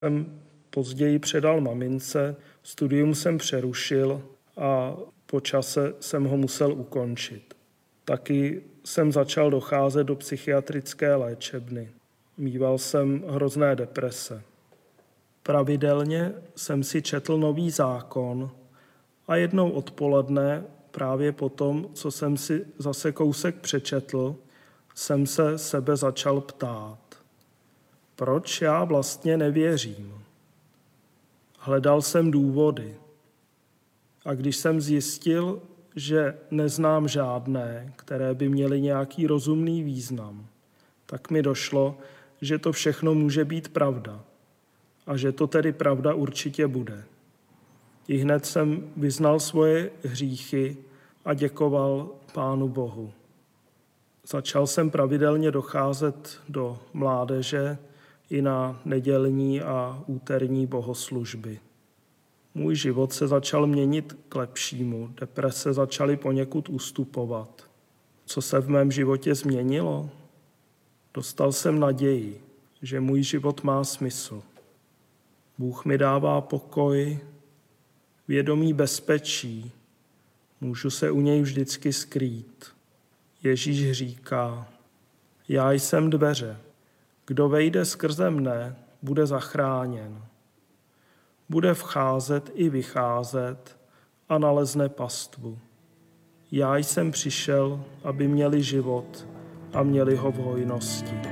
Jsem později předal mamince, studium jsem přerušil a po čase jsem ho musel ukončit. Taky jsem začal docházet do psychiatrické léčebny. Míval jsem hrozné deprese. Pravidelně jsem si četl Nový zákon a jednou odpoledne, právě po tom, co jsem si zase kousek přečetl, jsem se sebe začal ptát. Proč já vlastně nevěřím? Hledal jsem důvody. A když jsem zjistil, že neznám žádné, které by měly nějaký rozumný význam, tak mi došlo, že to všechno může být pravda. A že to tedy pravda určitě bude. Ihned jsem vyznal svoje hříchy a děkoval Pánu Bohu. Začal jsem pravidelně docházet do mládeže i na nedělní a úterní bohoslužby. Můj život se začal měnit k lepšímu, deprese začaly poněkud ustupovat. Co se v mém životě změnilo? Dostal jsem naději, že můj život má smysl. Bůh mi dává pokoj, vědomí bezpečí, můžu se u něj vždycky skrýt. Ježíš říká, já jsem dveře, kdo vejde skrze mne, bude zachráněn. Bude vcházet i vycházet a nalezne pastvu. Já jsem přišel, aby měli život a měli ho v hojnosti.